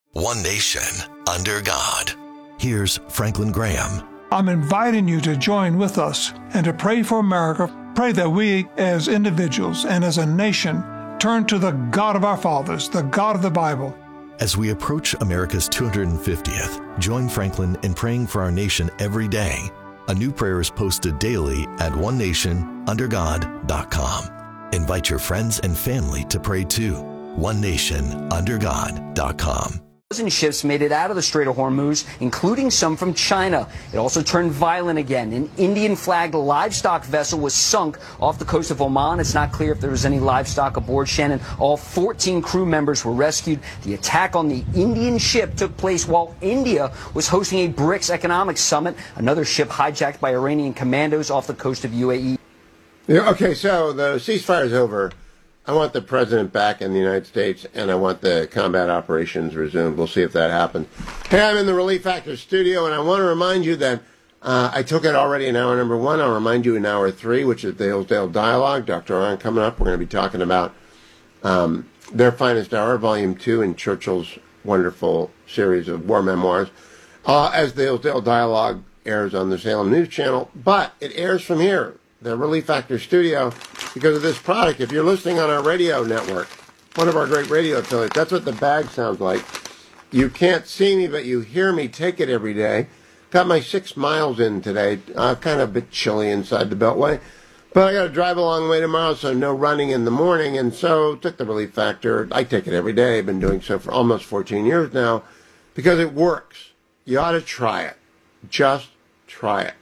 One nation, under God. Here's Franklin Graham. I'm inviting you to join with us and to pray for America. Pray that we, as individuals and as a nation, turn to the God of our fathers, the God of the Bible. As we approach America's 250th, join Franklin in praying for our nation every day. A new prayer is posted daily at onenationundergod.com. Invite your friends and family to pray too. onenationundergod.com. Dozen ships made it out of the Strait of Hormuz, including some from China. It also turned violent again. An Indian-flagged livestock vessel was sunk off the coast of Oman. It's not clear if there was any livestock aboard. Shannon, all 14 crew members were rescued. The attack on the Indian ship took place while India was hosting a BRICS economic summit. Another ship hijacked by Iranian commandos off the coast of UAE. Yeah, okay, so the ceasefire is over. I want the president back in the United States, and I want the combat operations resumed. We'll see if that happens. Hey, I'm in the Relief Factor studio, and I want to remind you that I took it already in hour number 1. I'll remind you in hour 3, which is the Hillsdale Dialogue. Dr. Aron coming up. We're going to be talking about Their Finest Hour, Volume 2, in Churchill's wonderful series of war memoirs, as the Hillsdale Dialogue airs on the Salem News Channel. But it airs from here, the Relief Factor studio, because of this product. If you're listening on our radio network, one of our great radio affiliates, that's what the bag sounds like. You can't see me, but you hear me take it every day. Got my 6 miles in today. Kind of a bit chilly inside the Beltway. But I got to drive a long way tomorrow, so no running in the morning. And so took the Relief Factor. I take it every day. I've been doing so for almost 14 years now because it works. You ought to try it. Just try it.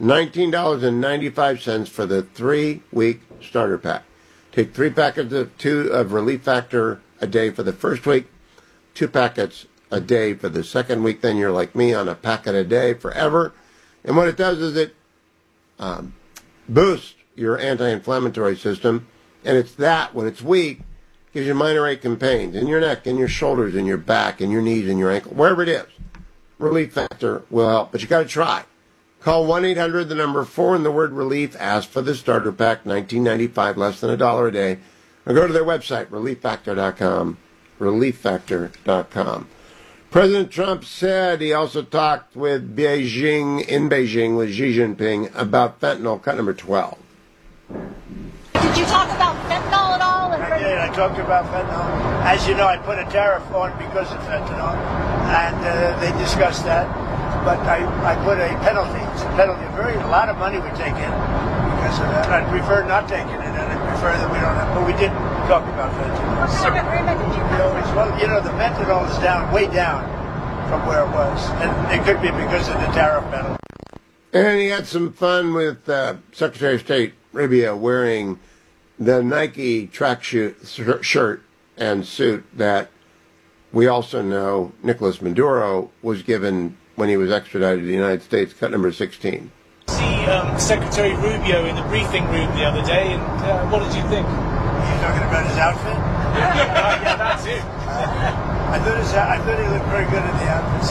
$19.95 for the 3-week starter pack. Take 3 packets of Relief Factor a day for the first week, 2 packets a day for the second week. Then you're like me on a packet a day forever. And what it does is it boosts your anti-inflammatory system. And it's that, when it's weak, gives you minor ache and pains in your neck, in your shoulders, in your back, in your knees, in your ankle, wherever it is. Relief Factor will help, but you got to try. Call 1-800, the number 4, and the word relief. Ask for the starter pack, $19.95, less than $1 a day. Or go to their website, relieffactor.com, relieffactor.com. President Trump said he also talked with Beijing with Xi Jinping about fentanyl, cut number 12. Did you talk about fentanyl at all? I did. I talked about fentanyl. As you know, I put a tariff on because of fentanyl, and they discussed that. But I put a penalty. It's a penalty. A lot of money we take in because of that. I'd prefer not taking it, and I'd prefer that we don't have. But we didn't talk about fentanyl. What kind of agreement did you come to? Well, the fentanyl is down, way down from where it was, and it could be because of the tariff penalty. And he had some fun with Secretary of State Rubio wearing the Nike track shirt and suit that we also know Nicolas Maduro was given when he was extradited to the United States, cut number 16. See Secretary Rubio in the briefing room the other day, and what did you think? Are you talking about his outfit? Yeah, that's it. I thought he looked very good in the outfit.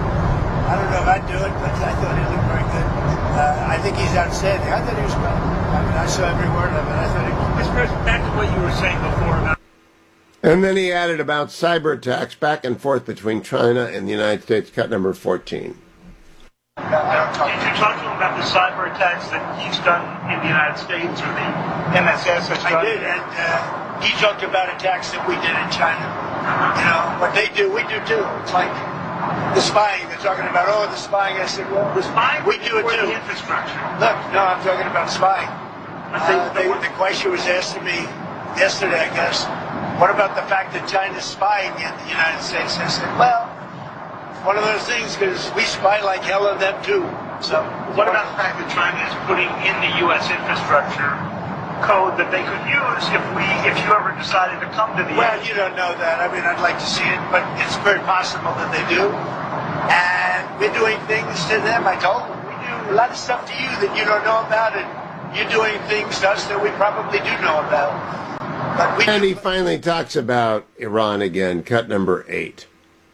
I don't know if I'd do it, but I thought he looked very good. I think he's outstanding. I thought he was great. I mean, I saw every word of it. I thought Mr. President, back to what you were saying before about... And then he added about cyber attacks back and forth between China and the United States, cut number 14. Did you talk to him about the cyber attacks that he's done in the United States or the MSS has done? I did, and he talked about attacks that we did in China. You know, what they do, we do too. It's like the spying. They're talking about, the spying. I said, well, the spying, we do it too. The infrastructure. Look, no, I'm talking about spying. The question was asked to me yesterday, I guess. What about the fact that China's spying in the United States? I said, well, one of those things, because we spy like hell on them too. So, what about the fact that China is putting in the U.S. infrastructure code that they could use if you ever decided to come to the Well, you don't know that. I mean, I'd like to see it, but it's very possible that they do. And we're doing things to them. I told them, we do a lot of stuff to you that you don't know about, and you're doing things to us that we probably do know about. And he finally talks about Iran again, cut number 8.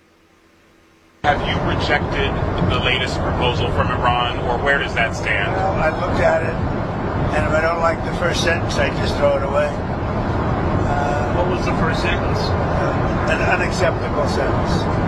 Have you rejected the latest proposal from Iran, or where does that stand? Well, I looked at it, and if I don't like the first sentence, I just throw it away. What was the first sentence? An unacceptable sentence.